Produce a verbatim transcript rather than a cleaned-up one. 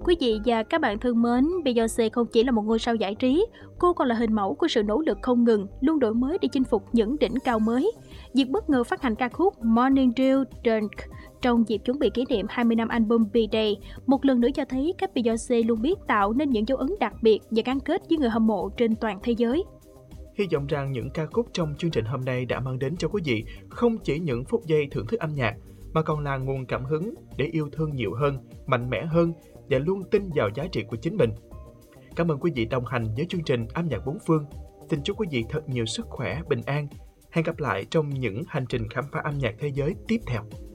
Quý vị và các bạn thân mến, Beyoncé không chỉ là một ngôi sao giải trí, cô còn là hình mẫu của sự nỗ lực không ngừng, luôn đổi mới để chinh phục những đỉnh cao mới. Việc bất ngờ phát hành ca khúc Morning Dew Drunk trong dịp chuẩn bị kỷ niệm hai mươi năm album B-Day, một lần nữa cho thấy các Beyoncé luôn biết tạo nên những dấu ấn đặc biệt và gắn kết với người hâm mộ trên toàn thế giới. Hy vọng rằng những ca khúc trong chương trình hôm nay đã mang đến cho quý vị không chỉ những phút giây thưởng thức âm nhạc, mà còn là nguồn cảm hứng để yêu thương nhiều hơn, mạnh mẽ hơn và luôn tin vào giá trị của chính mình. Cảm ơn quý vị đồng hành với chương trình Âm nhạc bốn phương. Xin chúc quý vị thật nhiều sức khỏe, bình an. Hẹn gặp lại trong những hành trình khám phá âm nhạc thế giới tiếp theo.